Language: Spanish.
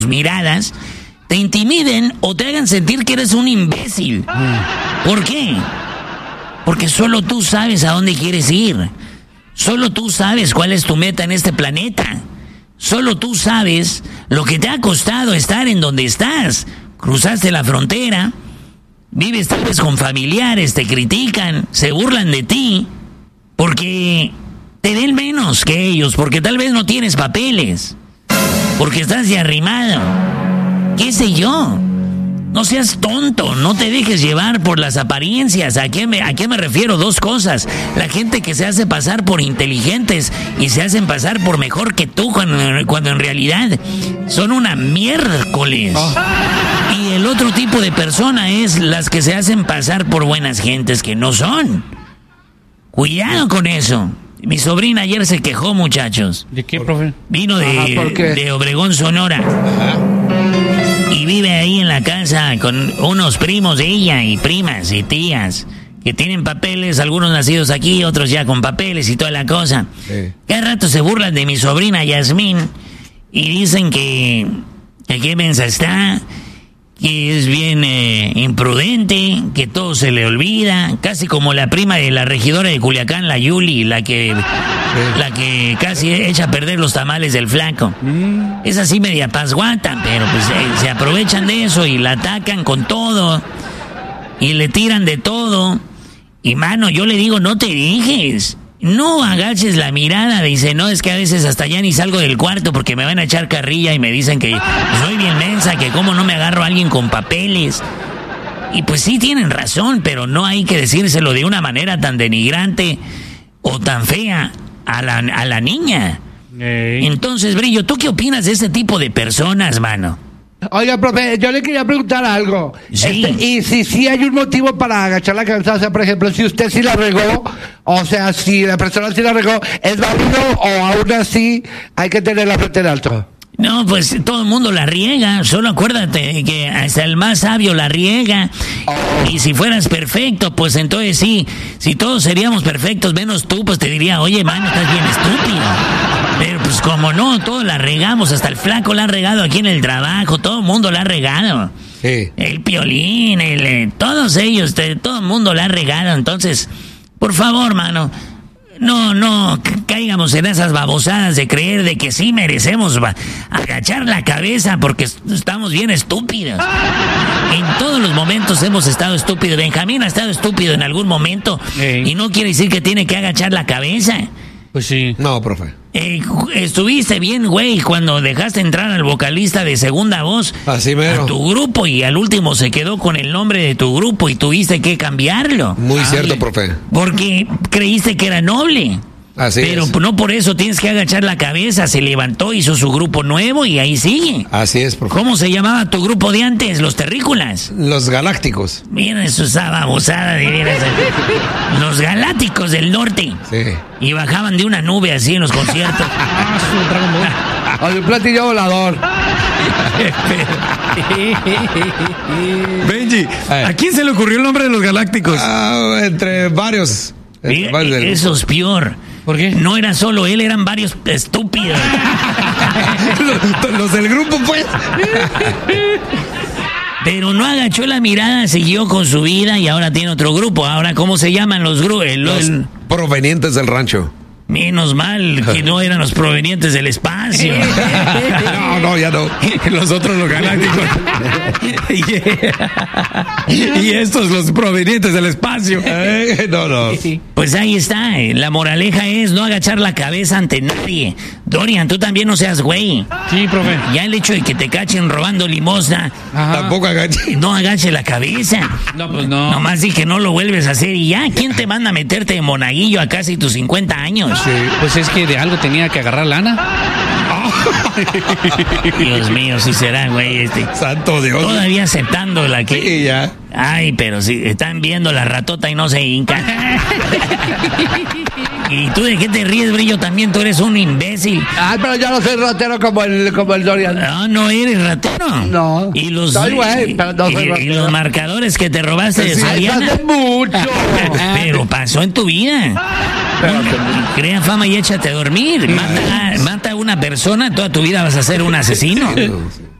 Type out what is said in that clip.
miradas te intimiden o te hagan sentir que eres un imbécil. ¿Por qué? Porque solo tú sabes a dónde quieres ir. Solo tú sabes cuál es tu meta en este planeta. Solo tú sabes lo que te ha costado estar en donde estás. Cruzaste la frontera, vives tal vez con familiares, te critican, se burlan de ti, porque te den menos que ellos, porque tal vez no tienes papeles, porque estás de arrimado. ¿Qué sé yo? No seas tonto, no te dejes llevar por las apariencias. ¿A qué me refiero? Dos cosas. La gente que se hace pasar por inteligentes y se hacen pasar por mejor que tú cuando en realidad son una miércoles. Y el otro tipo de persona es las que se hacen pasar por buenas gentes que no son. Cuidado con eso. Mi sobrina ayer se quejó, muchachos. ¿De qué, profe? Vino de Obregón, Sonora. Ajá. Y vive ahí en la casa con unos primos de ella y primas y tías que tienen papeles, algunos nacidos aquí, otros ya con papeles y toda la cosa. Sí. Cada rato se burlan de mi sobrina Yasmín y dicen que qué mensa está, que es bien imprudente, que todo se le olvida, casi como la prima de la regidora de Culiacán, la Yuli, la que casi echa a perder los tamales del flaco. Es así media pasguata, pero pues se aprovechan de eso y la atacan con todo y le tiran de todo. Y mano, yo le digo, no te dejes, no agaches la mirada. Dice, no, es que a veces hasta ya ni salgo del cuarto porque me van a echar carrilla y me dicen que soy bien mensa, que cómo no me agarro a alguien con papeles. Y pues sí tienen razón, pero no hay que decírselo de una manera tan denigrante o tan fea a la niña. Entonces, Brillo, ¿tú qué opinas de ese tipo de personas, mano? Oiga, profe, yo le quería preguntar algo. Sí. Y si hay un motivo para agachar la cabeza, o sea, por ejemplo, si usted sí la regó, o sea, si la persona sí la regó, ¿es válido o aún así hay que tener la frente en alto? No, pues todo el mundo la riega, solo acuérdate que hasta el más sabio la riega. Y si fueras perfecto, pues entonces sí, si todos seríamos perfectos, menos tú, pues te diría, oye, mano, estás bien estúpido. Pero pues como no, todos la regamos, hasta el flaco la ha regado aquí en el trabajo, todo el mundo la ha regado. Sí. El Piolín, todos ellos, todo el mundo la ha regado, entonces, por favor, mano, no caigamos en esas babosadas de creer de que sí merecemos agachar la cabeza porque estamos bien estúpidos. En todos los momentos hemos estado estúpidos. Benjamín ha estado estúpido en algún momento y no quiere decir que tiene que agachar la cabeza. Pues sí. No, profe. Estuviste bien, güey, cuando dejaste entrar al vocalista de segunda voz así mero, a tu grupo y al último se quedó con el nombre de tu grupo y tuviste que cambiarlo. Muy cierto, profe. Porque creíste que era noble. Así pero es. No por eso tienes que agachar la cabeza. Se levantó, hizo su grupo nuevo y ahí sigue. Así es, profe. ¿Cómo se llamaba tu grupo de antes? Los Terrícolas. Los Galácticos. Miren esa babosada de veras. Los Galácticos del Norte. Sí. Y bajaban de una nube así en los conciertos. Hay un platillo volador. Benji, ¿a quién se le ocurrió el nombre de los Galácticos? Entre varios. Eso es peor. ¿Por qué? No era solo él, eran varios estúpidos. los del grupo, pues. Pero no agachó la mirada, siguió con su vida y ahora tiene otro grupo. Ahora, ¿cómo se llaman los grupos? Los provenientes del rancho. Menos mal que no eran los provenientes del espacio. No, ya no. Los otros, los galácticos. Y estos, los provenientes del espacio. No. Pues ahí está. La moraleja es no agachar la cabeza ante nadie. Dorian, tú también no seas güey. Sí, profe. Ya el hecho de que te cachen robando limosna. Ajá. Tampoco agache. No agache la cabeza. No, pues no. Nomás di que no lo vuelves a hacer y ya. ¿Quién te manda a meterte de monaguillo a casi tus 50 años? Sí. Pues es que de algo tenía que agarrar lana. Dios mío, si será, güey, Santo Dios. Todavía aceptando la que... Sí, ya. Ay, pero si están viendo la ratota y no se hincan. ¿Y tú de qué te ríes, Brillo? También tú eres un imbécil. Pero yo no soy ratero como el Dorian. No eres ratero. No. Y los, soy güey, pero no soy ratero. Y los marcadores que te robaste de Soriana. Hace mucho. Pero pasó en tu vida. Crea fama y échate a dormir. Mata a una persona, toda tu vida vas a ser un asesino.